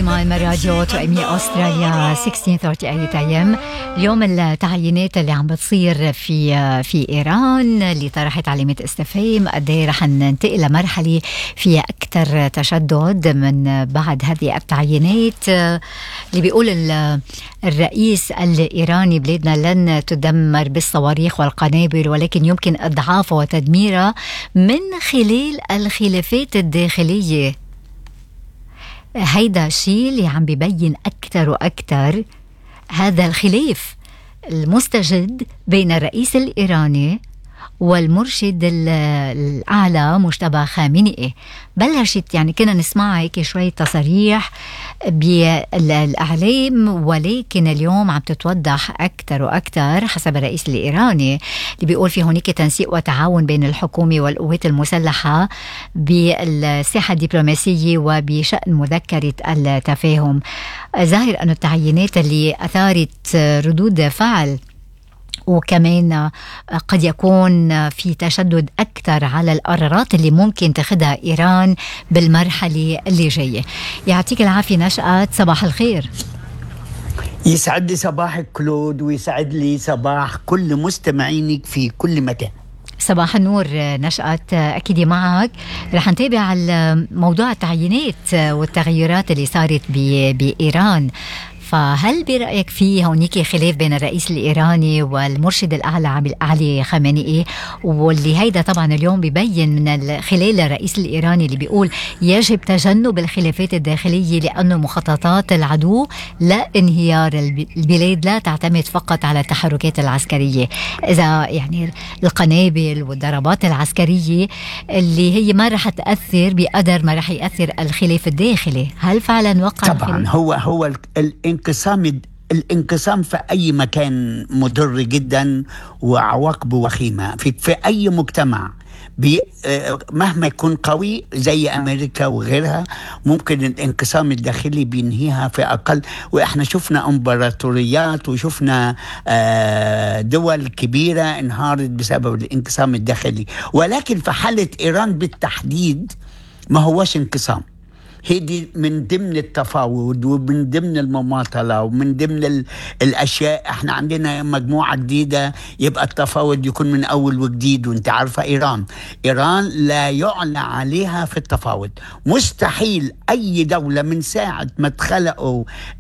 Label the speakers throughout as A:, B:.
A: كمان من راديو توأمية أستراليا 1638 AM. اليوم التعيينات اللي عم بتصير في إيران اللي طرحت علامة استفهام قد ايه رح ننتقل لمرحلة فيها أكثر تشدد من بعد هذه التعيينات. اللي بيقول الرئيس الإيراني بلادنا لن تدمر بالصواريخ والقنابل ولكن يمكن إضعافها وتدميرها من خلال الخلافات الداخلية. هيدا الشيء اللي عم بيبين أكتر وأكتر هذا الخلاف المستجد بين الرئيس الإيراني والمرشد الأعلى مجتبى خامنئي. بلشت يعني كنا نسمع هيك شوية تصريح بالإعلام، ولكن اليوم عم تتوضح أكتر وأكتر حسب الرئيس الإيراني اللي بيقول في هناك تنسيق وتعاون بين الحكومة والقوات المسلحة بالساحة الدبلوماسية وبشأن مذكرة التفاهم. ظاهر أن التعيينات اللي أثارت ردود فعل وكمان قد يكون في تشدد أكثر على القرارات اللي ممكن تاخدها إيران بالمرحلة اللي جاية. يعطيك العافية نشأت، صباح الخير.
B: يسعد لي صباحك كلود، ويسعد لي صباح كل مستمعينك في كل مكان.
A: صباح النور نشأت، أكيد معك رح نتابع موضوع التعيينات والتغيرات اللي صارت بإيران. فهل برأيك في هونيك خلاف بين الرئيس الإيراني والمرشد الأعلى علي خامنئي، واللي هيدا طبعا اليوم بيبين من خلال الرئيس الإيراني اللي بيقول يجب تجنب الخلافات الداخلية لأنه مخططات العدو لانهيار البلاد لا تعتمد فقط على التحركات العسكرية. إذا يعني القنابل والضربات العسكرية اللي هي ما رح تأثر بقدر ما رح يأثر الخلاف الداخلي، هل فعلا وقع
B: طبعا
A: الخلاف؟
B: هو الانقسام في أي مكان مضر جدا وعواقبه وخيمة في أي مجتمع. مهما يكون قوي زي أمريكا وغيرها، ممكن الانقسام الداخلي بينهيها في أقل. وإحنا شفنا إمبراطوريات وشفنا دول كبيرة انهارت بسبب الانقسام الداخلي. ولكن في حالة إيران بالتحديد ما هوش انقسام، هي دي من ضمن التفاوض ومن ضمن المماطلة ومن ضمن الأشياء. احنا عندنا مجموعة جديدة، يبقى التفاوض يكون من أول وجديد. وانت عارفة إيران لا يعلى عليها في التفاوض. مستحيل أي دولة من ساعة ما اتخلقوا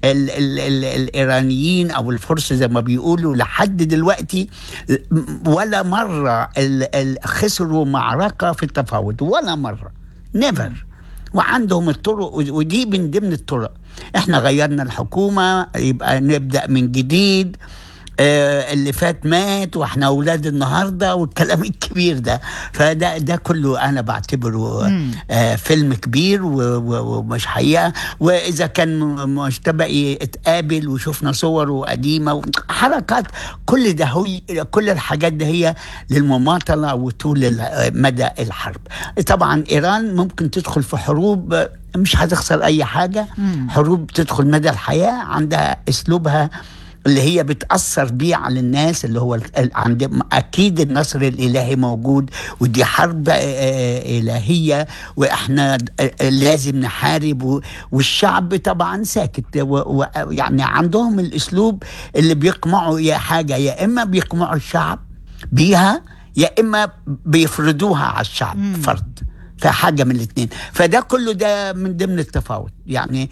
B: الإيرانيين أو الفرس زي ما بيقولوا لحد دلوقتي ولا مرة خسروا معركة في التفاوض، ولا مرة، never. وعندهم الطرق، ودي من ضمن الطرق. احنا غيرنا الحكومة، يبقى نبدأ من جديد. اللي فات مات واحنا اولاد النهارده والكلام الكبير ده. فده كله انا بعتبره فيلم كبير ومش حقيقه. واذا كان مجتبى اتقابل وشفنا صوره قديمه وحركات، كل ده كل الحاجات ده هي للمماطله وطول مدى الحرب. طبعا ايران ممكن تدخل في حروب مش هتخسر اي حاجه، حروب تدخل مدى الحياه، عندها اسلوبها اللي هي بتأثر بيه على الناس، اللي هو أكيد النصر الإلهي موجود، ودي حرب إلهية وإحنا لازم نحارب. والشعب طبعا ساكت، يعني عندهم الأسلوب اللي بيقمعوا يا حاجة، يا إما بيقمعوا الشعب بيها يا إما بيفرضوها على الشعب فرض، فحاجة من الاثنين. فده كله ده من ضمن التفاوض. يعني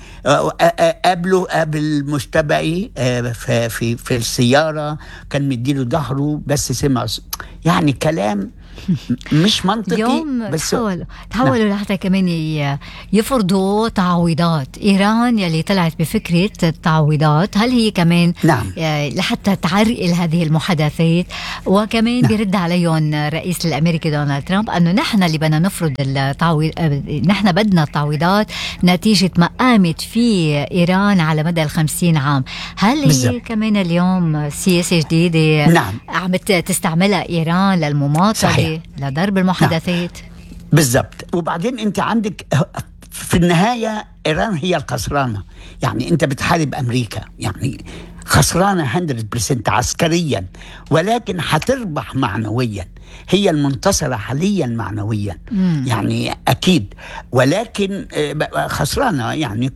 B: قابل مجتبى في السيارة، كان مديله ظهره بس سمع يعني كلام مش منطقي.
A: اليوم
B: بس
A: تحاولوا لحتى كمان يفرضوا تعويضات. إيران يلي طلعت بفكرة التعويضات، هل هي كمان لحتى تعرقل هذه المحادثات؟ وكمان بيرد عليهم الرئيس الأمريكي دونالد ترامب أنه نحن اللي بدنا نفرض التعويض، نحن بدنا التعويضات نتيجة ما قامت في إيران على مدى 50 عام. هل هي كمان اليوم سياسة جديدة عم تستعملها إيران للمماطلة لضرب المحادثات؟
B: بالضبط. وبعدين انت عندك في النهاية إيران هي الخسرانة. يعني انت بتحارب أمريكا، يعني خسرانة 100% عسكريا، ولكن هتربح معنويا. هي المنتصرة حاليا معنويا. يعني أكيد، ولكن خسرانة يعني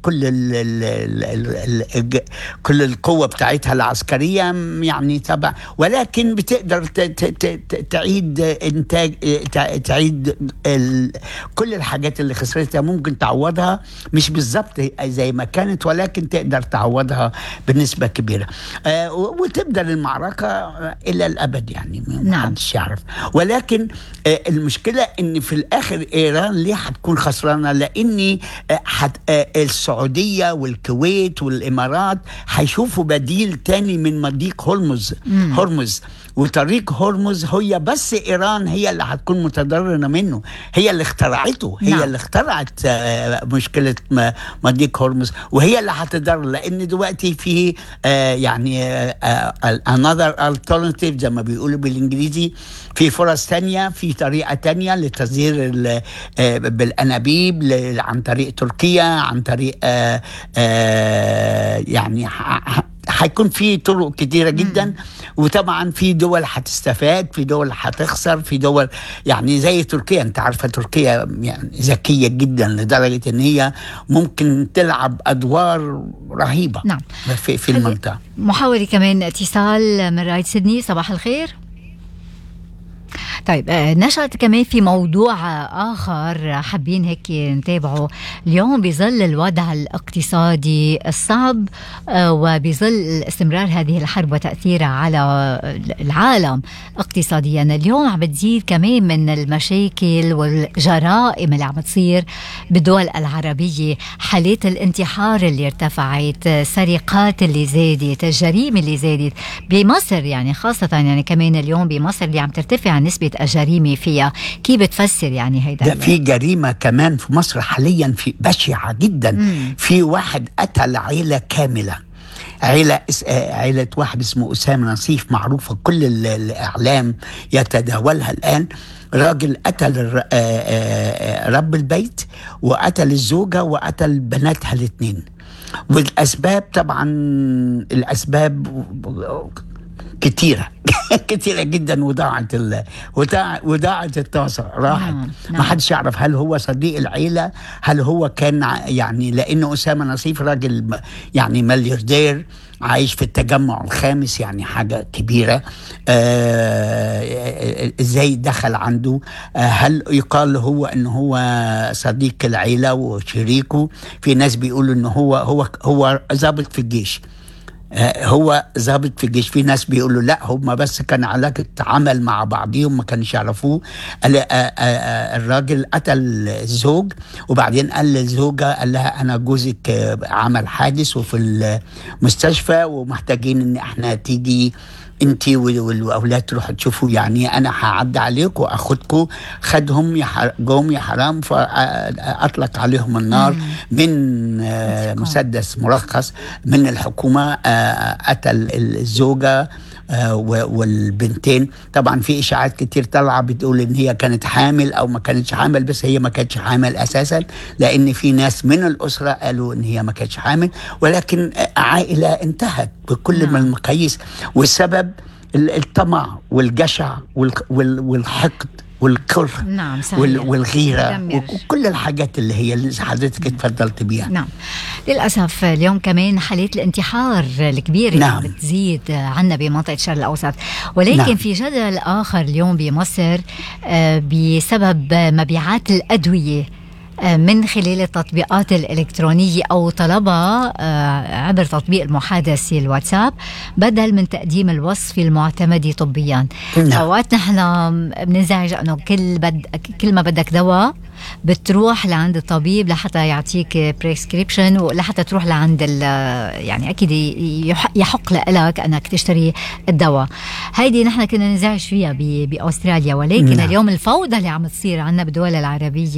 B: كل القوة بتاعتها العسكرية يعني تبع، ولكن بتقدر تعيد إنتاج، تعيد كل الحاجات اللي خسرتها ممكن تعوضها، مش بالضبط زي ما كانت، ولكن تقدر تعوضها بنسبة كبيرة. وتبدأ المعركة إلى الأبد يعني ما حدش يعرف. ولكن المشكلة إن في الآخر إيران ليه هتكون خسرانة؟ لأن السعودية والكويت والإمارات هيشوفوا بديل تاني من مضيق هرمز. وطريق هرمز هي بس إيران هي اللي هتكون متضررة منه، هي اللي اخترعته، هي اللي اخترعت مشكلة مضيق هرمز، وهي اللي هتضرر. لأن دلوقتي في يعني another alternative زي ما بيقولوا بالإنجليزي، في فرص تانية، في طريقة تانية لتصدير بالأنابيب عن طريق تركيا، عن طريق يعني هيكون في طرق كتيرة جدا. وطبعا في دول هتستفاد، في دول هتخسر، في دول يعني زي تركيا. انت عارفة تركيا يعني ذكية جدا لدرجة ان هي ممكن تلعب ادوار رهيبة في المنطقة.
A: محاولة كمان اتصال من رايد سيدني، صباح الخير. طيب نشأت كمان في موضوع آخر حابين هيك نتابعه اليوم. بظل الوضع الاقتصادي الصعب وبظل استمرار هذه الحرب وتأثيرها على العالم اقتصاديا، اليوم عم بتزيد كمان من المشاكل والجرائم اللي عم تصير بالدول العربية، حالات الانتحار اللي ارتفعت، سرقات اللي زادت، الجريمة اللي زادت بمصر يعني خاصة، يعني كمان اليوم بمصر اللي عم ترتفع نسبة الجريمة فيها. كيف بتفسر يعني هيدا؟
B: في جريمة كمان في مصر حاليا في بشعة جدا. في واحد قتل عيلة كاملة، عيلة واحد اسمه أسامة نصيف، معروفة كل الإعلام يتداولها الآن. راجل قتل رب البيت وقتل الزوجة وقتل بناتها الاثنين. والأسباب طبعا الأسباب كتيرة كتيرة جدا، وضاعت الطاسة راحت. ما حدش يعرف هل هو صديق العيلة، هل هو كان يعني، لأنه أسامة نصيف راجل يعني ملياردير عايش في التجمع الخامس، يعني حاجة كبيرة. ازاي دخل عنده؟ هل يقال هو انه هو صديق العيلة وشريكه؟ في ناس بيقولوا انه هو ضابط في الجيش، هو ضابط في الجيش. في ناس بيقولوا لا، هم بس كان علاقة عمل مع بعضهم، ما كانش يعرفوه. الراجل قتل الزوج، وبعدين قال للزوجة، قال لها أنا جوزك عمل حادث وفي المستشفى ومحتاجين إن احنا تيجي انتي والاولاد تروحوا تشوفوا، يعني انا هعدي عليكم واخدكم. خدهم جوم يا حرام، فاطلق عليهم النار من مسدس مرخص من الحكومه. قتل الزوجه والبنتين. طبعا في اشاعات كتير طالعه بتقول ان هي كانت حامل او ما كانتش حامل، بس هي ما كانتش حامل اساسا، لان في ناس من الاسره قالوا ان هي ما كانتش حامل. ولكن عائله انتهت بكل من المقاييس، والسبب الطمع والجشع والحقد والكره والغيرة وكل الحاجات اللي هي اللي حضرتك اتفضلت بيها.
A: نعم، للأسف اليوم كمان حالات الانتحار الكبيرة بتزيد عنا بمنطقة الشرق الأوسط. ولكن في جدل آخر اليوم بمصر بسبب مبيعات الأدوية من خلال التطبيقات الإلكترونية أو طلبها عبر تطبيق المحادثة الواتساب بدل من تقديم الوصف المعتمد طبيا. أوقات نحن بننزعج أنه كل ما بدك دواء بتروح لعند الطبيب لحتى يعطيك بريسكريبشن، ولحتى تروح لعند يعني أكيد يحق لك أنك تشتري الدواء. هيدي نحن كنا ننزعج فيها بأستراليا، ولكن اليوم الفوضى اللي عم تصير عنا بالدول العربية